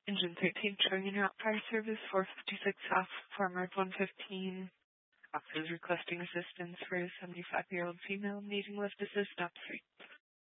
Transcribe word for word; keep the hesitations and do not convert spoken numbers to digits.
Engine thirteen showing in route fire service, four fifty-six off, former one fifteen. Officers requesting assistance for a seventy-five-year-old female needing lift assist up three.